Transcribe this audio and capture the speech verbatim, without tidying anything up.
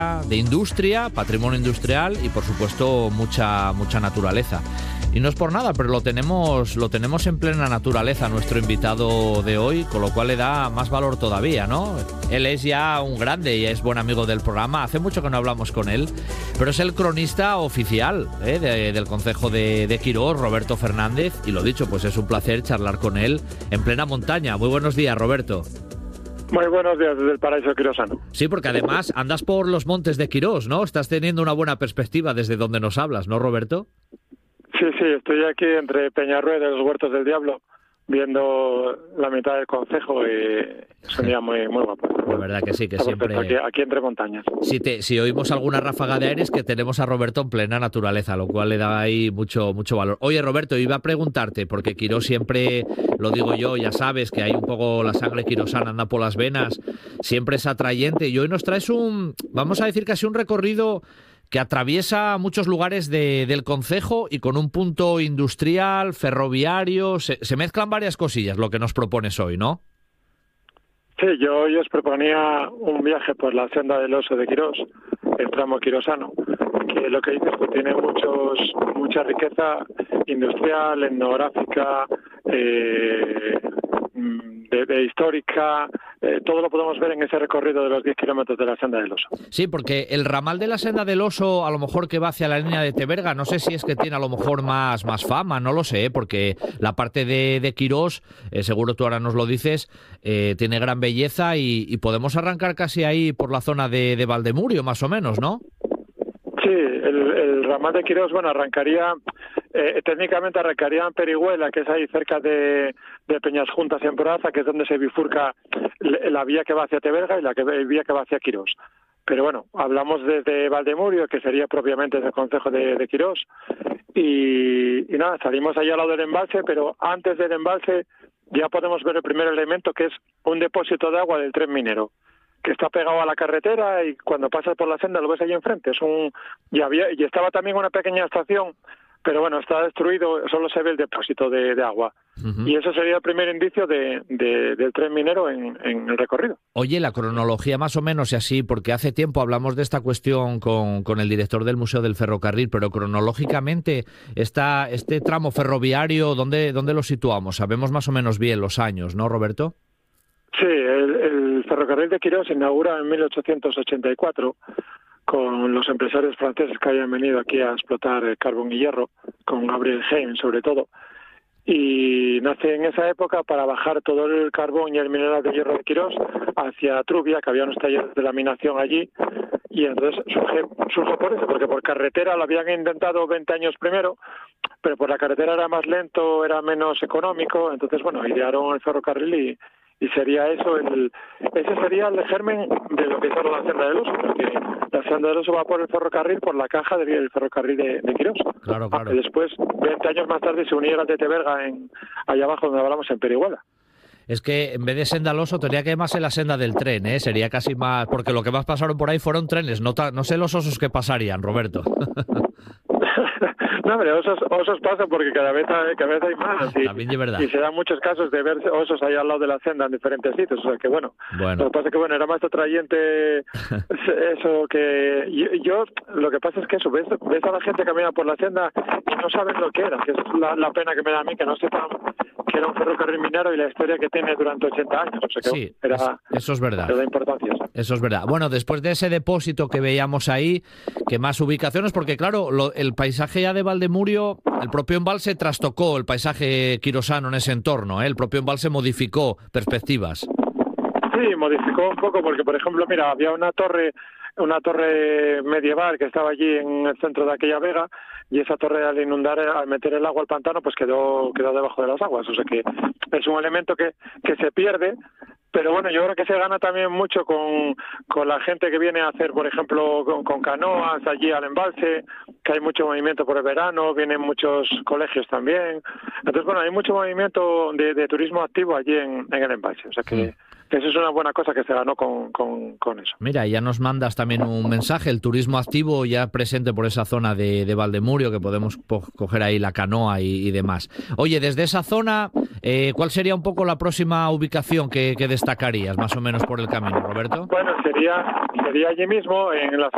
de industria, patrimonio industrial y por supuesto mucha mucha naturaleza. Y no es por nada, pero lo tenemos lo tenemos en plena naturaleza nuestro invitado de hoy, con lo cual le da más valor todavía, ¿no? Él es ya un grande y es buen amigo del programa. Hace mucho que no hablamos con él, pero es el cronista oficial ¿eh? de, del concejo de, de Quirós, Roberto Fernández. Y lo dicho, pues es un placer charlar con él en plena montaña. Muy buenos días, Roberto. Muy buenos días desde el paraíso quirosano. Sí, porque además andas por los montes de Quirós, ¿no? Estás teniendo una buena perspectiva desde donde nos hablas, ¿no, Roberto? Sí, sí, estoy aquí entre Peñarrueda y los Huertos del Diablo, viendo la mitad del concejo y es un día muy, muy guapo. La verdad que sí, que siempre... Aquí, aquí entre montañas. Si, te, si oímos alguna ráfaga de aire es que tenemos a Roberto en plena naturaleza, lo cual le da ahí mucho, mucho valor. Oye, Roberto, iba a preguntarte, porque Quirós siempre, lo digo yo, ya sabes, que hay un poco la sangre quirosana, anda por las venas, siempre es atrayente. Y hoy nos traes un, vamos a decir casi un recorrido que atraviesa muchos lugares de, del concejo y con un punto industrial, ferroviario, se, se mezclan varias cosillas lo que nos propones hoy, ¿no? Sí, yo hoy os proponía un viaje por la senda del oso de Quirós, el tramo quirosano, que lo que dices, pues tiene muchos mucha riqueza industrial, etnográfica, eh, de, de histórica, eh, todo lo podemos ver en ese recorrido de los diez kilómetros de la senda del oso. Sí, porque el ramal de la senda del oso, a lo mejor que va hacia la línea de Teberga, no sé si es que tiene a lo mejor más, más fama, no lo sé, porque la parte de, de Quirós, eh, seguro tú ahora nos lo dices, eh, tiene gran belleza y, y podemos arrancar casi ahí por la zona de, de Valdemurio, más o menos, ¿no? Sí, el, el ramal de Quirós, bueno, arrancaría, eh, técnicamente arrancaría en Perihuela, que es ahí cerca de, de Peñas Juntas en Proaza, que es donde se bifurca la vía que va hacia Teberga y la que, vía que va hacia Quirós. Pero bueno, hablamos desde Valdemurio, que sería propiamente el concejo de, de Quirós, y, y nada, salimos allá al lado del embalse, pero antes del embalse ya podemos ver el primer elemento, que es un depósito de agua del tren minero, que está pegado a la carretera y cuando pasas por la senda lo ves ahí enfrente. Es un y había y estaba también una pequeña estación, pero bueno, está destruido, solo se ve el depósito de, de agua. Uh-huh. Y eso sería el primer indicio de, de, del tren minero en, en el recorrido. Oye, la cronología más o menos y así, porque hace tiempo hablamos de esta cuestión con, con el director del Museo del Ferrocarril, pero cronológicamente esta, este tramo ferroviario, ¿dónde, ¿dónde lo situamos? Sabemos más o menos bien los años, ¿no, Roberto? Sí, el, el ferrocarril de Quirós se inaugura en mil ochocientos ochenta y cuatro con los empresarios franceses que habían venido aquí a explotar el carbón y hierro, con Gabriel Heim sobre todo, y nace en esa época para bajar todo el carbón y el mineral de hierro de Quirós hacia Trubia, que había unos talleres de laminación allí, y entonces surge, surge por eso, porque por carretera lo habían intentado veinte años primero, pero por la carretera era más lento, era menos económico, entonces bueno, idearon el ferrocarril y Y sería eso, el, ese sería el germen de lo que es ahora la senda del oso, porque la senda del oso va por el ferrocarril, por la caja del ferrocarril de, de Quirós. Claro, claro. Y después, veinte años más tarde, se uniera al de Teberga, en, allá abajo donde hablamos, en Perihuela. Es que en vez de senda al oso tenía que llamarse la senda del tren, ¿eh? Sería casi más... Porque lo que más pasaron por ahí fueron trenes, no, ta... no sé los osos que pasarían, Roberto. No, hombre, osos, osos pasan porque cada vez hay, cada vez hay más. Y, También de verdad. Y se dan muchos casos de ver osos ahí al lado de la senda en diferentes sitios. O sea que bueno, bueno. Lo que pasa es que bueno, era más atrayente eso que... Yo, yo lo que pasa es que eso, ves, ves a la gente caminar por la senda y no saben lo que era, que es la, la pena que me da a mí, que no sepan que era un ferrocarril minero y la historia que tiene durante ochenta años. O sea que sí, era, es, eso es verdad. Era de importancia. Eso es verdad. Bueno, después de ese depósito que veíamos ahí, que más ubicaciones, porque claro, lo, el paisaje ya de Valdemurio, el propio embalse trastocó el paisaje quirosano en ese entorno, ¿eh? El propio embalse modificó perspectivas. Sí, modificó un poco porque, por ejemplo, mira, había una torre una torre medieval que estaba allí en el centro de aquella vega y esa torre al inundar, al meter el agua al pantano, pues quedó quedó debajo de las aguas. O sea que es un elemento que, que se pierde, pero bueno, yo creo que se gana también mucho con, con la gente que viene a hacer, por ejemplo, con, con canoas allí al embalse, que hay mucho movimiento por el verano, vienen muchos colegios también. Entonces, bueno, hay mucho movimiento de, de turismo activo allí en, en el embalse. O sea que... Sí. Eso es una buena cosa que se ganó con, con, con eso. Mira, ya nos mandas también un mensaje, el turismo activo ya presente por esa zona de, de Valdemurio, que podemos po- coger ahí la canoa y, y demás. Oye, desde esa zona, eh, ¿cuál sería un poco la próxima ubicación que, que destacarías, más o menos por el camino, Roberto? Bueno, sería, sería allí mismo, en la